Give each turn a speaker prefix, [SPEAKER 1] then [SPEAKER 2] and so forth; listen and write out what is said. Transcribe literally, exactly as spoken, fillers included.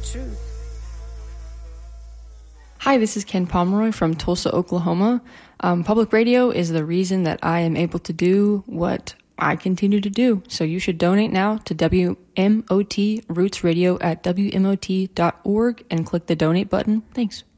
[SPEAKER 1] truth.
[SPEAKER 2] Hi, this is Ken Pomeroy from Tulsa, Oklahoma. Um, public radio is the reason that I am able to do what I continue to do. So you should donate now to W M O T Roots Radio at W M O T dot org and click the donate button. Thanks.